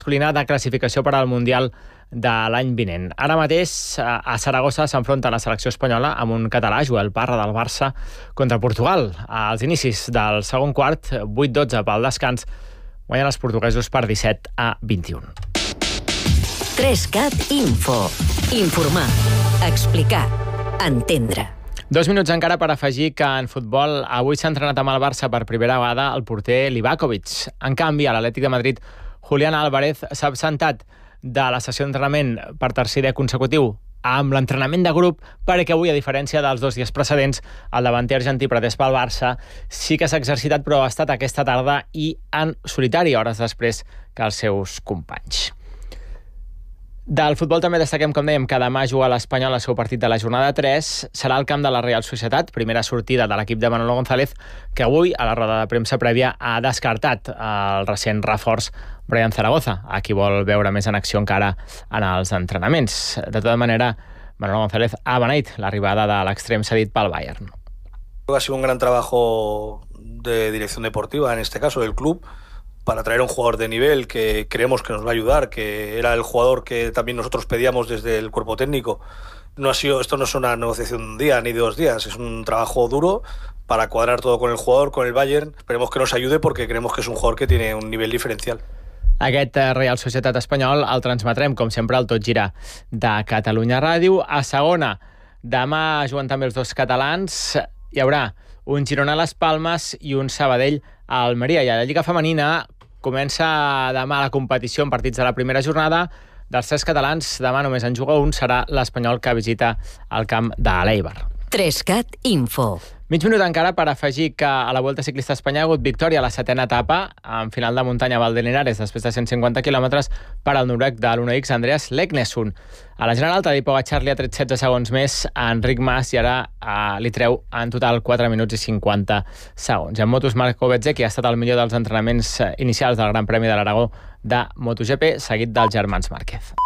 masculina de classificació per al Mundial de l'any vinent. Ara mateix a Saragossa s'enfronta la selecció espanyola amb un català, Joel Parra del Barça, contra Portugal. Als inicis del segon quart, 8-12 pel descans, guanyen els portuguesos per 17-21. 3CAT Info. Informar, explicar, entendre. 2 minuts encara per afegir que en futbol avui s'ha entrenat amb el Barça per primera vegada el porter Livakovic. En canvi, a l'Atlètic de Madrid, Julián Álvarez s'ha absentat de la sessió d'entrenament per tercer dia consecutiu amb l'entrenament de grup, perquè avui, a diferència dels 2 dies precedents, el davanter argentí pretès pel Barça sí que s'ha exercitat, però ha estat aquesta tarda i en solitari, hores després que els seus companys. Del futbol també destaquem, com dèiem, que demà juga l'Espanyol el seu partit de la jornada 3. Serà al camp de la Real Societat, primera sortida de l'equip de Manolo González, que avui, a la roda de premsa prèvia, ha descartat el recent reforç Brian Zaragoza, a qui vol veure més en acció encara en els entrenaments. De tota manera, Manolo González ha beneït l'arribada de l'extrem cedit pel Bayern. Ha sido un gran trabajo de dirección deportiva, en este caso del club, para traer a un jugador de nivel que creemos que nos va a ayudar, que era el jugador que también nosotros pedíamos desde el cuerpo técnico. Esto no es una negociación de un día ni de 2 días, es un trabajo duro para cuadrar todo con el jugador, con el Bayern. Esperemos que nos ayude porque creemos que es un jugador que tiene un nivel diferencial. Aquest Real Societat espanyol el transmetrem, com sempre, al Tot Gira de Catalunya Ràdio. A segona, demà juguen també els 2 catalans. Hi haurà un Girona a les Palmes i un Sabadell a Almeria. I a la Lliga Femenina comença demà la competició en partits de la primera jornada. Dels 3 catalans, demà només en juga un, serà l'Espanyol, que visita el camp de l'Eibar. 3CAT Info. Mig minut encara per afegir que a la Volta Ciclista a Espanya ha hagut victòria a la 7ª etapa, en final de muntanya a Valdelinares, després de 150 quilòmetres, per al noruec de l'1X, Andreas Leknesund. A la general, Tadej Pogačar li ha tret 16 segons més a Enric Mas i ara li treu en total 4 minuts i 50 segons. I en motos, Marco Bezzecchi ha estat el millor dels entrenaments inicials del Gran Premi de l'Aragó de MotoGP, seguit dels germans Márquez.